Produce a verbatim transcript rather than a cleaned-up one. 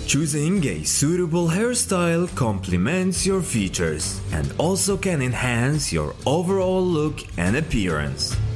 Choosing a suitable hairstyle complements your features and also can enhance your overall look and appearance.